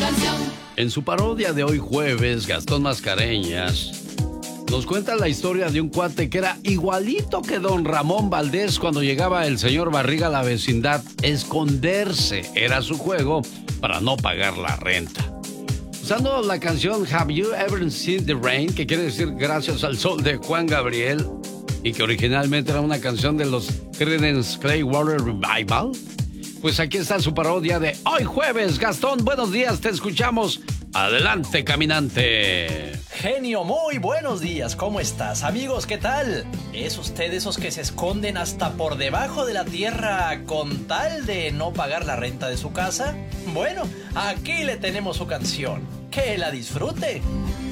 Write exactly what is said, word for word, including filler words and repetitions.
En su parodia de hoy jueves, Gastón Mascareñas nos cuenta la historia de un cuate que era igualito que don Ramón Valdés cuando llegaba el señor Barriga a la vecindad. Esconderse era su juego para no pagar la renta. Usando la canción Have You Ever Seen the Rain, que quiere decir Gracias al Sol de Juan Gabriel, y que originalmente era una canción de los Creedence Clearwater Revival, pues aquí está su parodia de hoy jueves. Gastón, buenos días, te escuchamos. Adelante, caminante. Genio, muy buenos días, ¿cómo estás? Amigos, ¿qué tal? ¿Es usted esos que se esconden hasta por debajo de la tierra con tal de no pagar la renta de su casa? Bueno, aquí le tenemos su canción. ¡Que la disfrute!